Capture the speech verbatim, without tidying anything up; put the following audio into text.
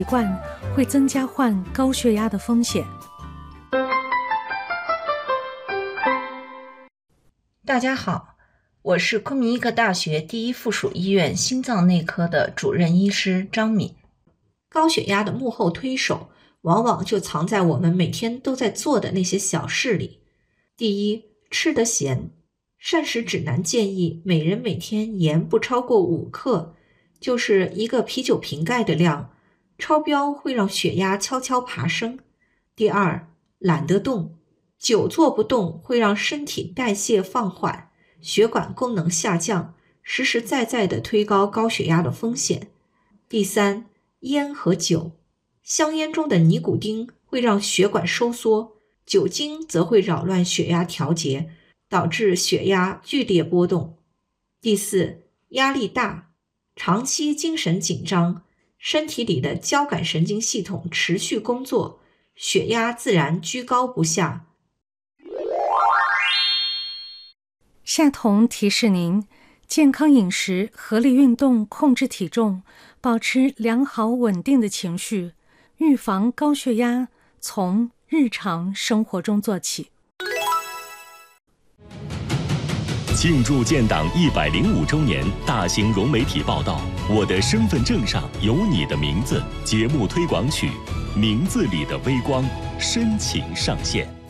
习惯会增加患高血压的风险。 大家好，我是昆明医科大学第一附属医院心脏内科的主任医师张敏。高血压的幕后推手，往往就藏在我们每天都在做的那些小事里。第一，吃得咸。膳食指南建议每人每天盐不超过五克，就是一个啤酒瓶盖的量，超标会让血压悄悄爬升。第二，懒得动。久坐不动会让身体代谢放缓，血管功能下降，实实在在地推高高血压的风险。第三，烟和酒。香烟中的尼古丁会让血管收缩，酒精则会扰乱血压调节，导致血压剧烈波动。第四，压力大。长期精神紧张，身体里的交感神经系统持续工作，血压自然居高不下。 夏彤提示您，健康饮食、合理运动，控制体重，保持良好稳定的情绪，预防高血压，从日常生活中做起。 庆祝建党一百零五周年，大型融媒体报道《我的身份证上有你的名字》节目推广曲《名字里的微光》深情上线。